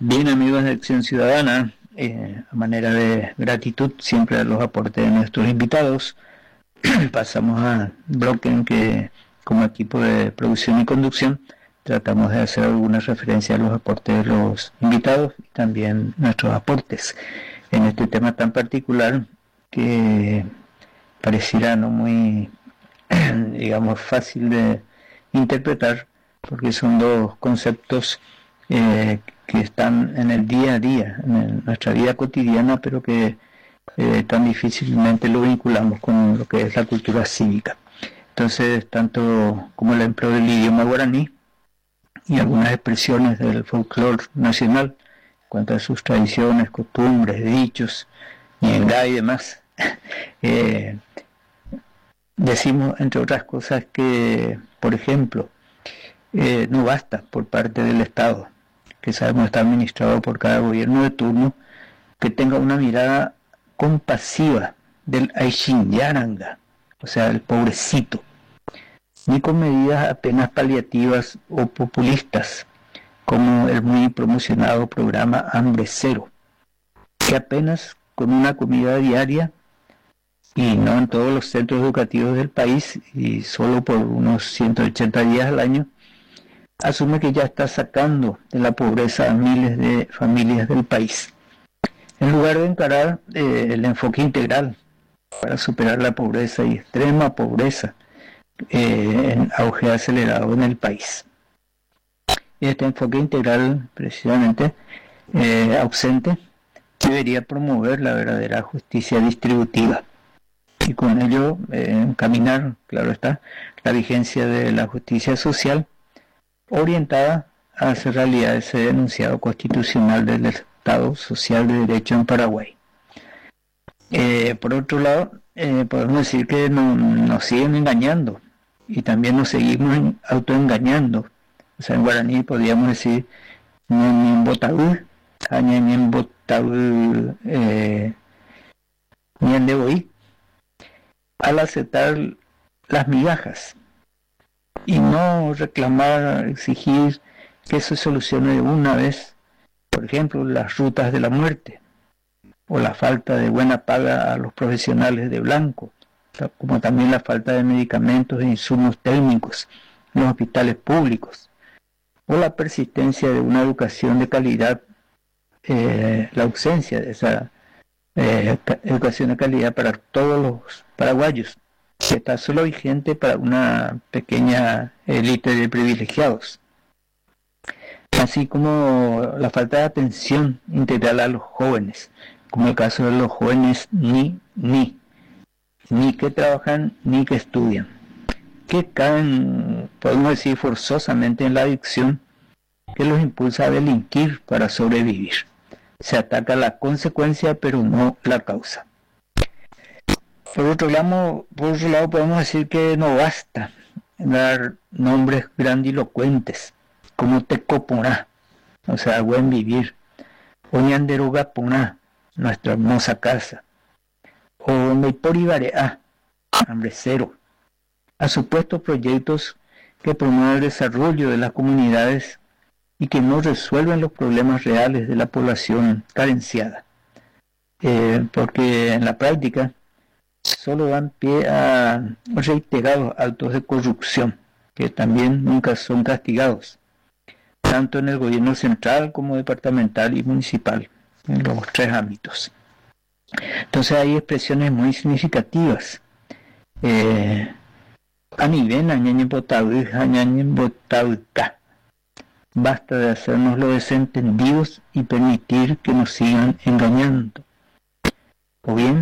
Bien, amigos de Acción Ciudadana, a manera de gratitud siempre a los aportes de nuestros invitados, pasamos al bloque en que, como equipo de producción y conducción, tratamos de hacer alguna referencia a los aportes de los invitados y también nuestros aportes en este tema tan particular que pareciera no muy, digamos, fácil de interpretar, porque son dos conceptos que están en el día a día, en nuestra vida cotidiana, pero que tan difícilmente lo vinculamos con lo que es la cultura cívica. Entonces, tanto como el empleo del idioma guaraní y algunas expresiones del folclore nacional, en cuanto a sus tradiciones, costumbres, dichos, ñenga y demás, decimos, entre otras cosas, que, por ejemplo, no basta por parte del Estado, que sabemos está administrado por cada gobierno de turno, que tenga una mirada compasiva del Aishin Yaranga, o sea, el pobrecito, ni con medidas apenas paliativas o populistas, como el muy promocionado programa Hambre Cero, que apenas con una comida diaria, y no en todos los centros educativos del país, y solo por unos 180 días al año, asume que ya está sacando de la pobreza a miles de familias del país, en lugar de encarar el enfoque integral para superar la pobreza y extrema pobreza en auge acelerado en el país. Este enfoque integral, precisamente ausente, debería promover la verdadera justicia distributiva y con ello encaminar, claro está, la vigencia de la justicia social orientada a hacer realidad ese enunciado constitucional del Estado Social de Derecho en Paraguay. Por otro lado, podemos decir que nos siguen engañando y también nos seguimos autoengañando. O sea, en guaraní podríamos decir al aceptar las migajas y no reclamar, exigir que se solucione de una vez, por ejemplo, las rutas de la muerte o la falta de buena paga a los profesionales de blanco, como también la falta de medicamentos e insumos técnicos en los hospitales públicos, o la persistencia de una educación de calidad, la ausencia de esa educación de calidad para todos los paraguayos, que está solo vigente para una pequeña élite de privilegiados, así como la falta de atención integral a los jóvenes, como el caso de los jóvenes ni que trabajan ni que estudian, que caen, podemos decir, forzosamente en la adicción que los impulsa a delinquir para sobrevivir. Se ataca la consecuencia pero no la causa. Por otro lado podemos decir que no basta dar nombres grandilocuentes como Tecoporá, o sea, buen vivir, o Ñanderogaporá, nuestra hermosa casa, o Meiporibareá, Hambre Cero, a supuestos proyectos que promueven el desarrollo de las comunidades y que no resuelven los problemas reales de la población carenciada, porque en la práctica solo dan pie a reiterados actos de corrupción que también nunca son castigados, tanto en el gobierno central como departamental y municipal, en los tres ámbitos. Entonces hay expresiones muy significativas. Basta de hacernos los desentendidos y permitir que nos sigan engañando. O bien,